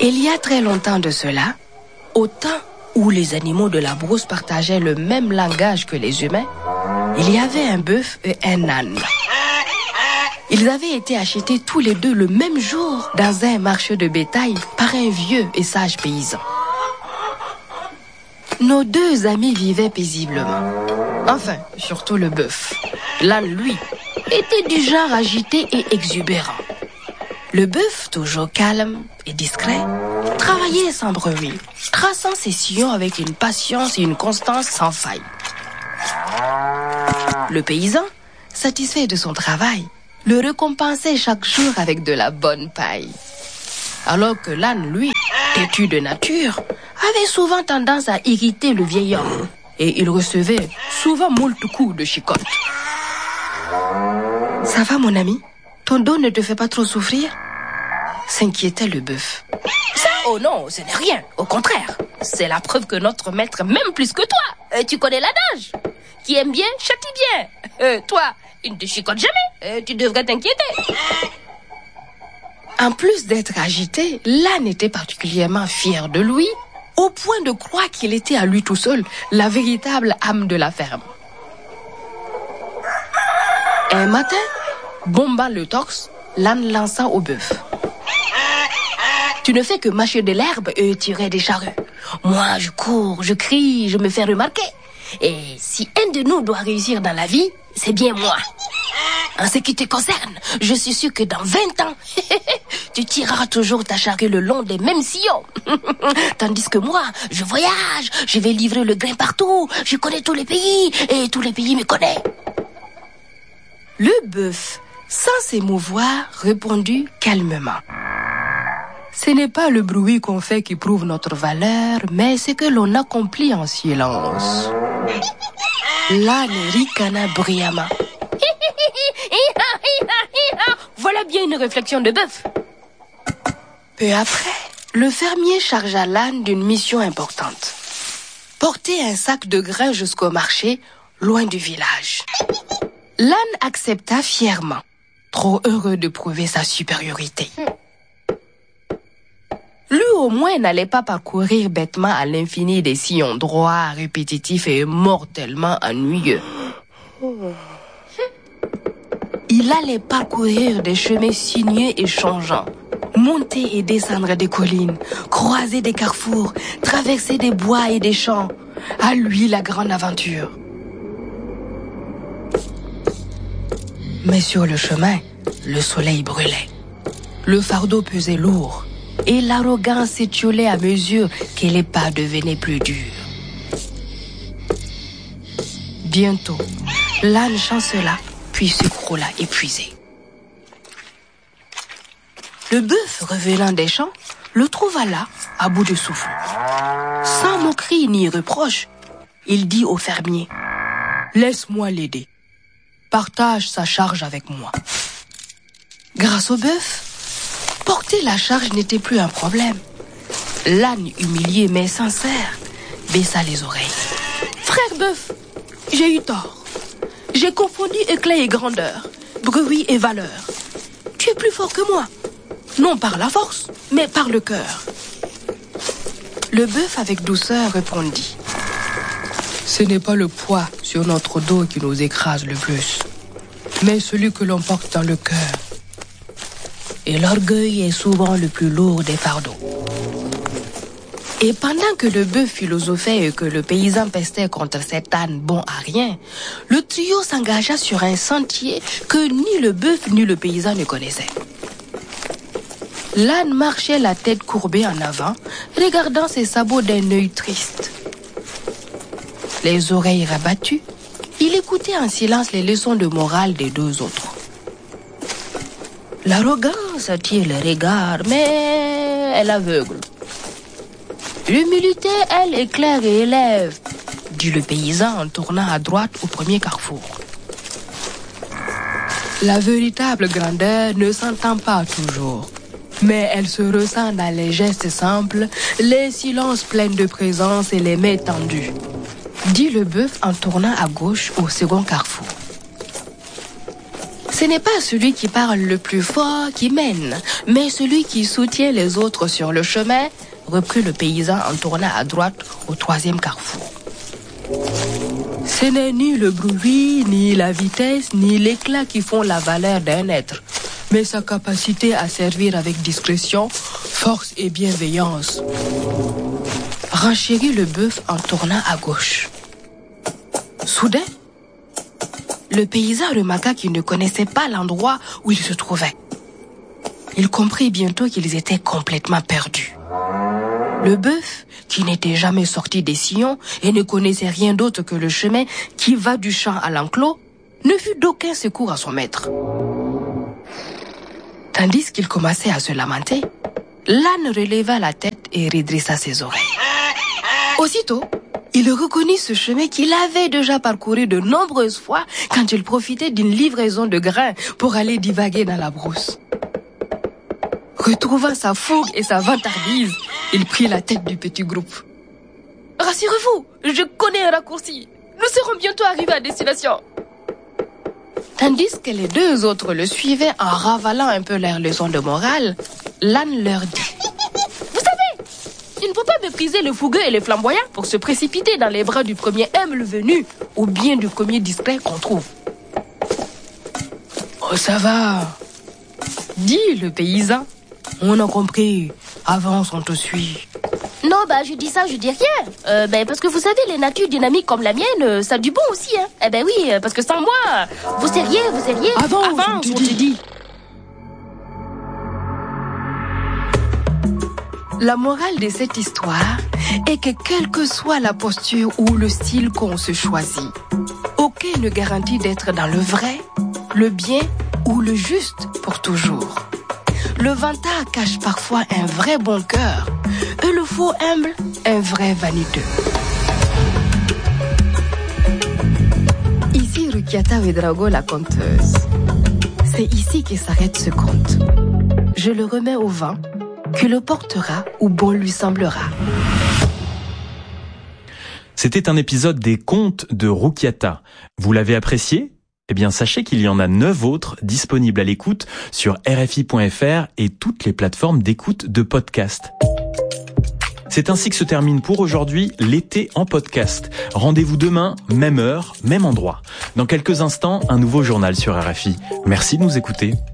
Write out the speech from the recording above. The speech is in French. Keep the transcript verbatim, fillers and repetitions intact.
Il y a très longtemps de cela, au temps où les animaux de la brousse partageaient le même langage que les humains, il y avait un bœuf et un âne. Ils avaient été achetés tous les deux le même jour dans un marché de bétail par un vieux et sage paysan. Nos deux amis vivaient paisiblement. Enfin, surtout le bœuf. L'âne, lui, était du genre agité et exubérant. Le bœuf, toujours calme et discret, travaillait sans bruit, traçant ses sillons avec une patience et une constance sans faille. Le paysan, satisfait de son travail, le récompensait chaque jour avec de la bonne paille. Alors que l'âne, lui, têtu de nature, avait souvent tendance à irriter le vieil homme, et il recevait souvent moult coups de chicotte. « Ça va, mon ami? Ton dos ne te fait pas trop souffrir ?» s'inquiétait le bœuf. « Ça, oh non, ce n'est rien. Au contraire, c'est la preuve que notre maître m'aime plus que toi. Euh, tu connais l'adage. Qui aime bien, châtie bien. Euh, toi, il ne te chicote jamais. Euh, tu devrais t'inquiéter. » En plus d'être agité, l'âne était particulièrement fier de lui, au point de croire qu'il était à lui tout seul la véritable âme de la ferme. Un matin, bombant le torse, l'âne lança au bœuf. « Tu ne fais que mâcher de l'herbe et tirer des charrues. Moi, je cours, je crie, je me fais remarquer. Et si un de nous doit réussir dans la vie, c'est bien moi. En ce qui te concerne, je suis sûr que dans vingt ans, tu tireras toujours ta charrue le long des mêmes sillons. Tandis que moi, je voyage, je vais livrer le grain partout, je connais tous les pays et tous les pays me connaissent. » Le bœuf, sans s'émouvoir, répondit calmement. « Ce n'est pas le bruit qu'on fait qui prouve notre valeur, mais ce que l'on accomplit en silence. » L'âne ricana bruyamment. Voilà bien une réflexion de bœuf. Peu après, le fermier chargea l'âne d'une mission importante. Porter un sac de grains jusqu'au marché, loin du village. L'âne accepta fièrement, trop heureux de prouver sa supériorité. Lui au moins n'allait pas parcourir bêtement à l'infini des sillons droits, répétitifs et mortellement ennuyeux. Il allait parcourir des chemins sinueux et changeants, monter et descendre des collines, croiser des carrefours, traverser des bois et des champs. À lui la grande aventure. Mais sur le chemin, le soleil brûlait. Le fardeau pesait lourd et l'arrogance s'étiolait à mesure que les pas devenaient plus durs. Bientôt, l'âne chancela, puis s'écroula épuisé. Le bœuf, revenant des champs, le trouva là, à bout de souffle. Sans moquerie ni reproche, il dit au fermier: « Laisse-moi l'aider. Partage sa charge avec moi. » Grâce au bœuf, porter la charge n'était plus un problème. L'âne, humilié mais sincère, baissa les oreilles. « Frère bœuf, j'ai eu tort. J'ai confondu éclat et grandeur, bruit et valeur. Tu es plus fort que moi, non par la force, mais par le cœur. » Le bœuf avec douceur répondit: « Ce n'est pas le poids sur notre dos qui nous écrase le plus, mais celui que l'on porte dans le cœur. Et l'orgueil est souvent le plus lourd des fardeaux. » Et pendant que le bœuf philosophait et que le paysan pestait contre cet âne bon à rien, le trio s'engagea sur un sentier que ni le bœuf ni le paysan ne connaissaient. L'âne marchait la tête courbée en avant, regardant ses sabots d'un œil triste. Les oreilles rabattues, il écoutait en silence les leçons de morale des deux autres. L'arrogance attire le regard, mais elle aveugle. L'humilité, elle, éclaire et élève, dit le paysan en tournant à droite au premier carrefour. La véritable grandeur ne s'entend pas toujours, mais elle se ressent dans les gestes simples, les silences pleins de présence et les mains tendues, dit le bœuf en tournant à gauche au second carrefour. Ce n'est pas celui qui parle le plus fort qui mène, mais celui qui soutient les autres sur le chemin, reprit le paysan en tournant à droite au troisième carrefour. Ce n'est ni le bruit, ni la vitesse, ni l'éclat qui font la valeur d'un être, mais sa capacité à servir avec discrétion, force et bienveillance. Renchérit le bœuf en tournant à gauche. Soudain, le paysan remarqua qu'il ne connaissait pas l'endroit où il se trouvait. Il comprit bientôt qu'ils étaient complètement perdus. Le bœuf, qui n'était jamais sorti des sillons et ne connaissait rien d'autre que le chemin qui va du champ à l'enclos, ne fut d'aucun secours à son maître. Tandis qu'il commençait à se lamenter, l'âne releva la tête et redressa ses oreilles. Aussitôt, il reconnut ce chemin qu'il avait déjà parcouru de nombreuses fois quand il profitait d'une livraison de grains pour aller divaguer dans la brousse. Retrouvant sa fougue et sa vantardise, il prit la tête du petit groupe. « Rassurez-vous, je connais un raccourci. Nous serons bientôt arrivés à destination. » Tandis que les deux autres le suivaient en ravalant un peu leur leçon de morale, l'âne leur dit « Vous savez, il ne faut pas mépriser le fougueux et le flamboyant pour se précipiter dans les bras du premier humble venu ou bien du premier discret qu'on trouve. »« Oh, ça va, dit le paysan. On a compris. Avance, on te suit. » Non, bah je dis ça, je dis rien. Euh, ben, parce que vous savez, les natures dynamiques comme la mienne, ça a du bon aussi, hein. Eh ben oui, parce que sans moi, vous seriez, vous seriez... Avance, Avance on te dit. dit. La morale de cette histoire est que quelle que soit la posture ou le style qu'on se choisit, aucun ne garantit d'être dans le vrai, le bien ou le juste pour toujours. Le vantard cache parfois un vrai bon cœur et le faux humble, un vrai vaniteux. Ici Rukiata Ouedraogo, la conteuse. C'est ici que s'arrête ce conte. Je le remets au vent, qui le portera où bon lui semblera. C'était un épisode des contes de Rukiata. Vous l'avez apprécié ? Eh bien, sachez qu'il y en a neuf autres disponibles à l'écoute sur R F I point F R et toutes les plateformes d'écoute de podcast. C'est ainsi que se termine pour aujourd'hui l'été en podcast. Rendez-vous demain, même heure, même endroit. Dans quelques instants, un nouveau journal sur R F I. Merci de nous écouter.